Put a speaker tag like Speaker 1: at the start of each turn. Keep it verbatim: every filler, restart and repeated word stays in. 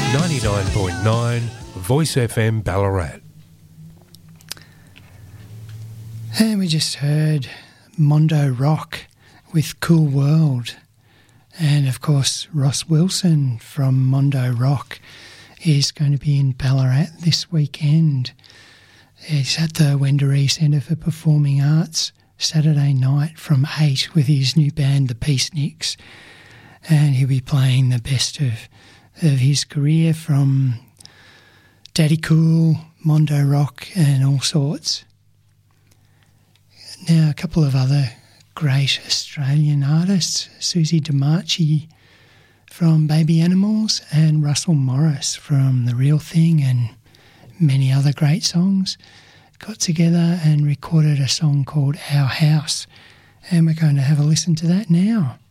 Speaker 1: ninety-nine point nine Voice F M Ballarat.
Speaker 2: And we just heard Mondo Rock with Cool World. And of course, Ross Wilson from Mondo Rock is going to be in Ballarat this weekend. He's at the Wendouree Centre for Performing Arts Saturday night from eight with his new band, the Peaceniks. And he'll be playing the best of, of his career from Daddy Cool, Mondo Rock and all sorts. Now, a couple of other great Australian artists, Susie DeMarchi from Baby Animals and Russell Morris from The Real Thing and many other great songs, got together and recorded a song called Our House, and we're going to have a listen to that now.